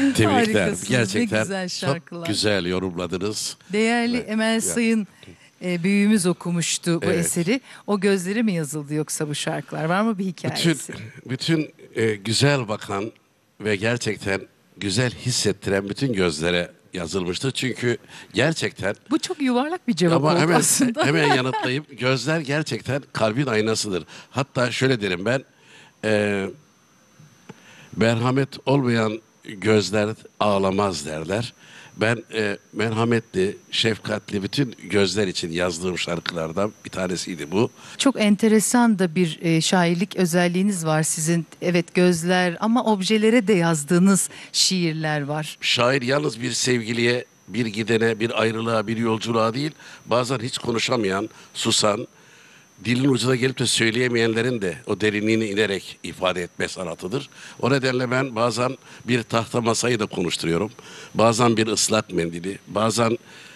Tebrikler. Harikasınız, ne Gerçekten güzel çok şarkılar. güzel yorumladınız. Değerli Evet. Emel Sayın büyüğümüz okumuştu bu Evet. eseri. O gözleri mi yazıldı yoksa bu şarkılar? Var mı bir Bütün hikayesi? bütün güzel bakan ve gerçekten güzel hissettiren bütün gözlere yazılmıştır. Çünkü gerçekten Bu çok yuvarlak bir cevap ama oldu hemen aslında. hemen yanıtlayayım. Gözler gerçekten kalbin aynasıdır. Hatta şöyle derim ben, e, merhamet olmayan gözler ağlamaz derler. Ben merhametli, şefkatli bütün gözler için yazdığım şarkılardan bir tanesiydi bu. Çok enteresan da bir şairlik özelliğiniz var sizin. Evet, gözler ama objelere de yazdığınız şiirler var. Şair yalnız bir sevgiliye, bir gidene, bir ayrılığa, bir yolculuğa değil, bazen hiç konuşamayan, susan, dilin ucuna gelip de söyleyemeyenlerin de o derinliğine inerek ifade etme sanatıdır. O nedenle ben bazen bir tahta masayı da konuşturuyorum. Bazen bir ıslak mendili, bazen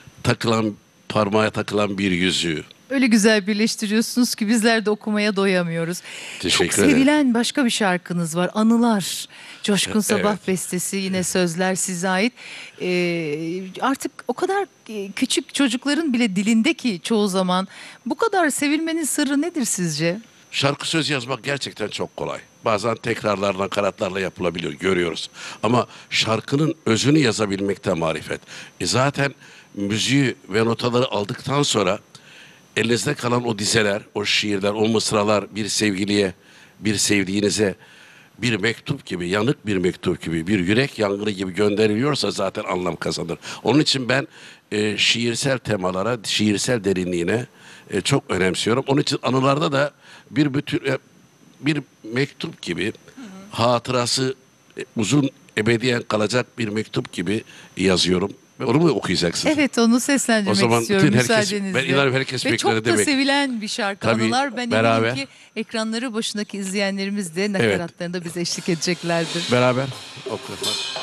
parmağa takılan bir yüzüğü. Öyle güzel birleştiriyorsunuz ki bizler de okumaya doyamıyoruz. Teşekkür Çok ederim. sevilen başka bir şarkınız var. Anılar. Coşkun Sabah Evet. bestesi, yine sözler size ait. Artık o kadar küçük çocukların bile dilindeki çoğu zaman, bu kadar sevilmenin sırrı nedir sizce? Şarkı söz yazmak gerçekten çok kolay. Bazen tekrarlarla, nakaratlarla yapılabiliyor, görüyoruz. Ama şarkının özünü yazabilmekte marifet. Zaten müziği ve notaları aldıktan sonra elinizde kalan o dizeler, o şiirler, o mısralar bir sevgiliye, bir sevdiğinize bir mektup gibi, yanık bir mektup gibi, bir yürek yangını gibi gönderiliyorsa zaten anlam kazanır. Onun için ben şiirsel temalara, şiirsel derinliğine çok önemsiyorum. Onun için anılarda da bir bütün bir mektup gibi, hatırası uzun ebediyen kalacak bir mektup gibi yazıyorum. Ve onu mu okuyacaksınız? Evet, onu seslendirmek O zaman istiyorum bütün herkes, müsaadenizle. ben inanıyorum herkes Ve bekler çok da demek. sevilen bir şarkı Tabii, Anılar. Ben beraber. eminim ki ekranları başındaki izleyenlerimiz de Evet. nakaratlarında bize eşlik edeceklerdir. Beraber okuyorlar.